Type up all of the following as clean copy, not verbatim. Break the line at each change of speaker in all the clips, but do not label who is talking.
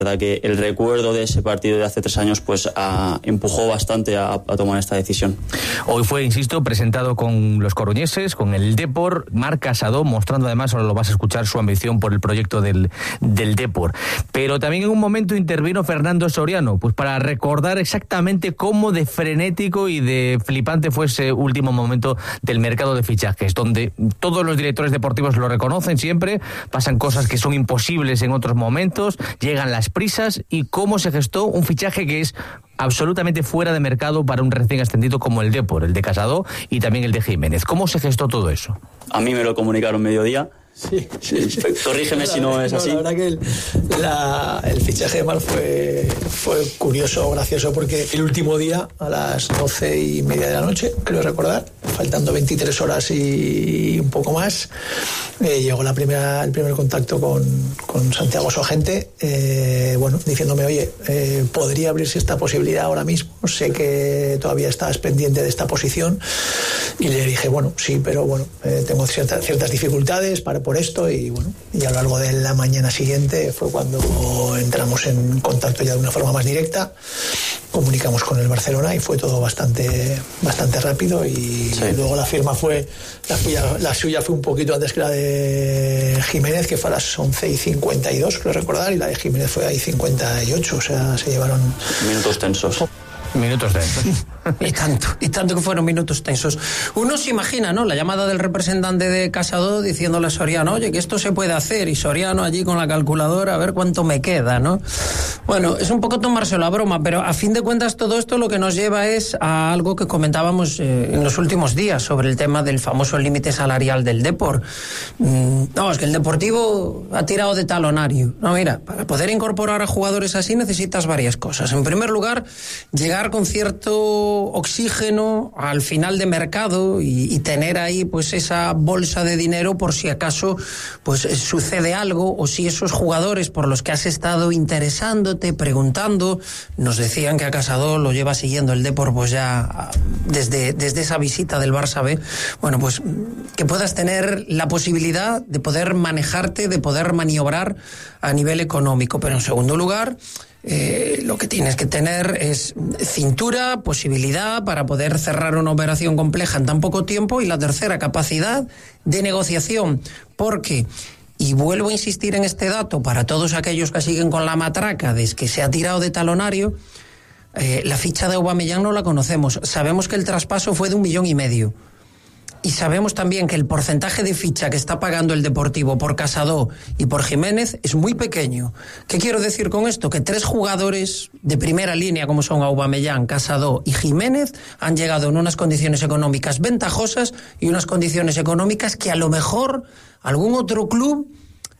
La verdad que el recuerdo de ese partido de hace 3 años pues empujó bastante a tomar esta decisión.
Hoy fue, insisto, presentado con los coruñeses, con el Depor, Marc Casado, mostrando además, ahora lo vas a escuchar, su ambición por el proyecto del Depor. Pero también en un momento intervino Fernando Soriano, pues para recordar exactamente cómo de frenético y de flipante fue ese último momento del mercado de fichajes, donde todos los directores deportivos lo reconocen siempre, pasan cosas que son imposibles en otros momentos, llegan las prisas, y cómo se gestó un fichaje que es absolutamente fuera de mercado para un recién ascendido como el Depor, el de Casado y también el de Jiménez. ¿Cómo se gestó todo eso?
A mí me lo comunicaron mediodía.
Sí.
Corrígeme si no es así.
La verdad que el fichaje de Marc fue curioso, gracioso, porque el último día, a las 12:30 de la noche, creo recordar, faltando 23 horas y un poco más, llegó el primer contacto con Santiago, su agente, diciéndome, oye, ¿podría abrirse esta posibilidad ahora mismo? Sé que todavía estás pendiente de esta posición. Y le dije, bueno, sí, pero tengo ciertas dificultades por esto, y a lo largo de la mañana siguiente fue cuando entramos en contacto ya de una forma más directa, comunicamos con el Barcelona y fue todo bastante rápido, y sí. Luego la firma la suya fue un poquito antes que la de Jiménez, que fue a las 11:52, creo recordar, y la de Jiménez fue ahí 58, o sea, se llevaron
minutos tensos.
Minutos tensos.
Y tanto que fueron minutos tensos. Uno se imagina, ¿no?, la llamada del representante de Casado diciéndole a Soriano, oye, que esto se puede hacer, y Soriano allí con la calculadora a ver cuánto me queda, ¿no? Bueno, es un poco tomárselo a broma, pero a fin de cuentas todo esto lo que nos lleva es a algo que comentábamos en los últimos días sobre el tema del famoso límite salarial del Depor. Es que el Deportivo ha tirado de talonario. No, mira, para poder incorporar a jugadores así necesitas varias cosas. En primer lugar, llegar con cierto oxígeno al final de mercado y tener ahí pues esa bolsa de dinero por si acaso pues sucede algo, o si esos jugadores por los que has estado interesándote, preguntando, nos decían que a Casado lo lleva siguiendo el Depor pues ya desde esa visita del Barça B, pues que puedas tener la posibilidad de poder manejarte, de poder maniobrar a nivel económico. Pero en segundo lugar, lo que tienes que tener es cintura, posibilidad para poder cerrar una operación compleja en tan poco tiempo, y la tercera, capacidad de negociación, porque, y vuelvo a insistir en este dato para todos aquellos que siguen con la matraca de que se ha tirado de talonario, la ficha de Aubameyang no la conocemos, sabemos que el traspaso fue de 1,5 millones. Y sabemos también que el porcentaje de ficha que está pagando el Deportivo por Casado y por Jiménez es muy pequeño. ¿Qué quiero decir con esto? Que 3 jugadores de primera línea, como son Aubameyang, Casado y Jiménez, han llegado en unas condiciones económicas ventajosas y unas condiciones económicas que a lo mejor algún otro club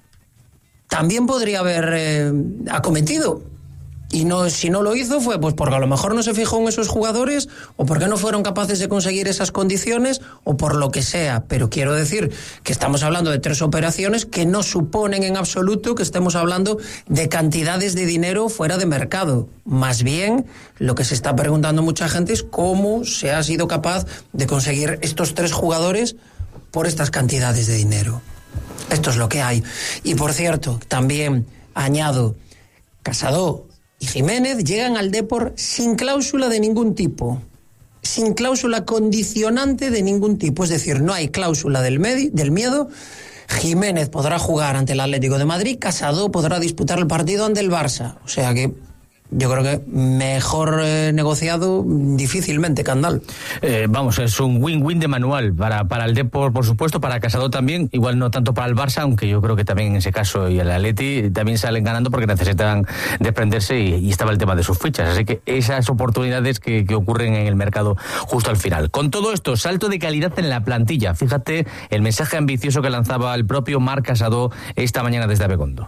también podría haber acometido. Y si no lo hizo fue pues porque a lo mejor no se fijó en esos jugadores, o porque no fueron capaces de conseguir esas condiciones, o por lo que sea. Pero quiero decir que estamos hablando de 3 operaciones que no suponen en absoluto que estemos hablando de cantidades de dinero fuera de mercado. Más bien, lo que se está preguntando mucha gente es cómo se ha sido capaz de conseguir estos 3 jugadores por estas cantidades de dinero. Esto es lo que hay. Y por cierto, también añado, Casado y Jiménez llegan al Depor sin cláusula de ningún tipo, sin cláusula condicionante de ningún tipo, es decir, no hay cláusula del miedo. Jiménez podrá jugar ante el Atlético de Madrid, Casado podrá disputar el partido ante el Barça, o sea que yo creo que mejor negociado difícilmente, Candal.
Es un win-win de manual para el Depor, por supuesto, para Casado también, igual no tanto para el Barça, aunque yo creo que también en ese caso y el Atleti también salen ganando porque necesitan desprenderse y estaba el tema de sus fichas, así que esas oportunidades que ocurren en el mercado justo al final. Con todo esto, salto de calidad en la plantilla, fíjate el mensaje ambicioso que lanzaba el propio Marc Casado esta mañana desde Abegondo.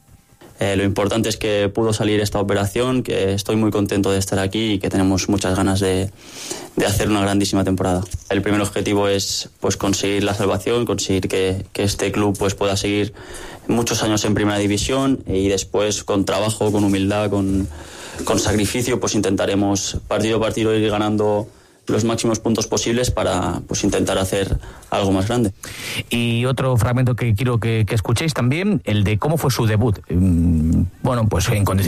Lo importante es que pudo salir esta operación, que estoy muy contento de estar aquí y que tenemos muchas ganas de hacer una grandísima temporada. El primer objetivo es pues conseguir la salvación, conseguir que este club pues pueda seguir muchos años en primera división, y después con trabajo, con humildad, con sacrificio, pues intentaremos partido a partido ir ganando los máximos puntos posibles para pues intentar hacer algo más grande.
Y otro fragmento que quiero que escuchéis también, el de cómo fue su debut. Bueno, pues en